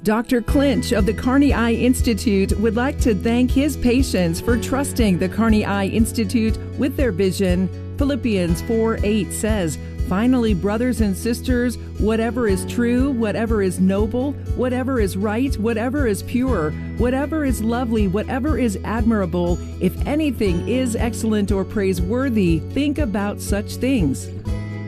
Dr. Clinch of the Carney Eye Institute would like to thank his patients for trusting the Carney Eye Institute with their vision. Philippians 4:8 says, "Finally, brothers and sisters, whatever is true, whatever is noble, whatever is right, whatever is pure, whatever is lovely, whatever is admirable, if anything is excellent or praiseworthy, think about such things."